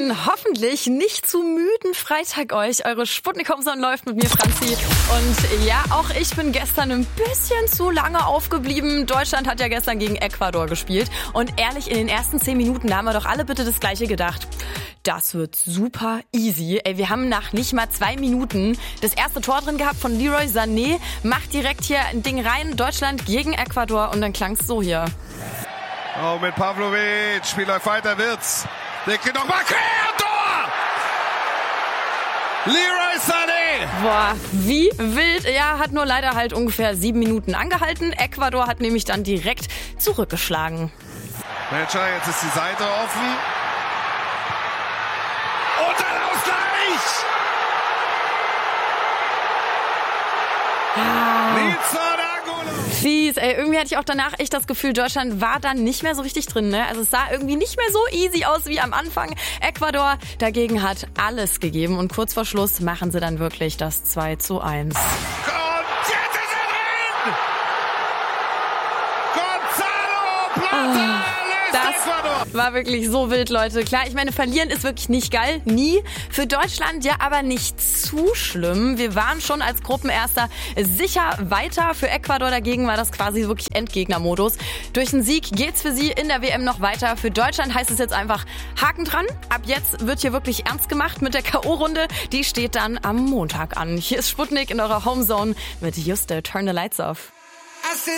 einen hoffentlich nicht zu müden Freitag euch. Eure Sputnik Homezone läuft mit mir, Franzi. Und ja, auch ich bin gestern ein bisschen zu lange aufgeblieben. Deutschland hat ja gestern gegen Ecuador gespielt. Und ehrlich, in den ersten 10 Minuten da haben wir doch alle bitte das Gleiche gedacht. Das wird super easy. Ey, wir haben nach nicht mal 2 Minuten das erste Tor drin gehabt von Leroy Sané. Macht direkt hier ein Ding rein. Deutschland gegen Ecuador. Und dann klang's so hier. Oh, mit Pavlovic. Spiel läuft weiter, Wirtz. Der geht nochmal quer, Tor! Leroy Sané! Boah, wie wild. Ja, hat nur leider halt ungefähr 7 Minuten angehalten. Ecuador hat nämlich dann direkt zurückgeschlagen. Manager, jetzt ist die Seite offen. Und ein Ausgleich! Fies, ey. Irgendwie hatte ich auch danach echt das Gefühl, Deutschland war dann nicht mehr so richtig drin, ne? Also es sah irgendwie nicht mehr so easy aus wie am Anfang. Ecuador dagegen hat alles gegeben und kurz vor Schluss machen sie dann wirklich das 2:1. Und jetzt ist er drin! Gonzalo Plata lässt Ecuador! War wirklich so wild, Leute. Klar, ich meine, verlieren ist wirklich nicht geil. Nie. Für Deutschland ja aber nicht zu schlimm. Wir waren schon als Gruppenerster sicher weiter. Für Ecuador dagegen war das quasi wirklich Endgegnermodus. Durch einen Sieg geht's für sie in der WM noch weiter. Für Deutschland heißt es jetzt einfach Haken dran. Ab jetzt wird hier wirklich ernst gemacht mit der K.O.-Runde. Die steht dann am Montag an. Hier ist Sputnik in eurer Homezone mit Juste Turn the Lights Off.